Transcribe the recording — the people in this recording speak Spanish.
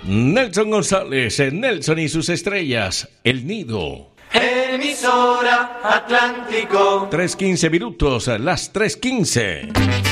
Nelson González, Nelson y sus estrellas, El Nido. Emisora Atlántico. 3:15 minutos, las 3:15.